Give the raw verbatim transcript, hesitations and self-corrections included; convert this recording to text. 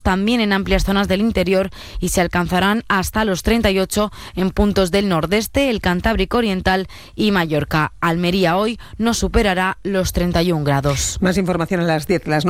también en amplias zonas del interior y se alcanzarán hasta los treinta y ocho en puntos del nordeste, el Cantábrico Oriental y Mallorca. Almería hoy no superará los treinta y un grados. Más información a las diez. Las